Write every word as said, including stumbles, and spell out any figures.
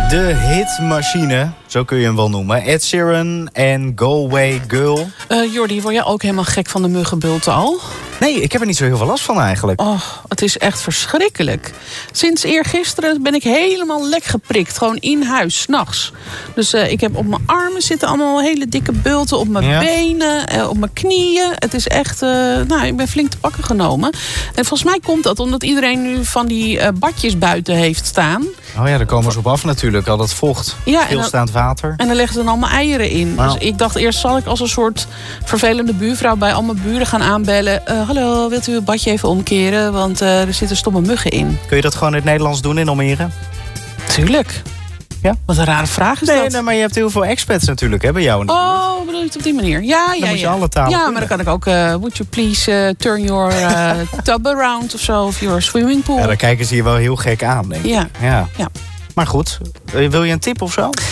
De hitmachine, zo kun je hem wel noemen. Ed Sheeran en Go Away Girl. Uh, Jordi, word jij ook helemaal gek van de muggenbulten al? Nee, ik heb er niet zo heel veel last van eigenlijk. Oh, het is echt verschrikkelijk. Sinds eergisteren ben ik helemaal lek geprikt. Gewoon in huis, 's nachts. Dus uh, ik heb op mijn armen zitten allemaal hele dikke bulten. Op mijn ja. benen, uh, op mijn knieën. Het is echt... Uh, nou, ik ben flink te pakken genomen. En volgens mij komt dat omdat iedereen nu van die uh, badjes buiten heeft staan. Oh ja, daar komen ze op af natuurlijk. Al dat vocht, ja, stilstaand water. En dan leggen ze dan allemaal eieren in. Wow. Dus ik dacht eerst, zal ik als een soort vervelende buurvrouw bij al mijn buren gaan aanbellen. Uh, hallo, wilt u het badje even omkeren? Want uh, er zitten stomme muggen in. Kun je dat gewoon in het Nederlands doen in Almere? Tuurlijk. Ja? Wat een rare vraag is nee, dat. Nee, maar je hebt heel veel expats natuurlijk, hè, bij jou in de Oh, bedoel je het op die manier? Ja, dan ja, moet je ja. alle talen Ja, kunnen. maar dan kan ik ook... Uh, would you please uh, turn your uh, tub around of zo? Of your swimming pool? Ja, dan kijken ze je wel heel gek aan, denk ik. Ja. Ja. ja. Maar goed, wil je een tip of zo?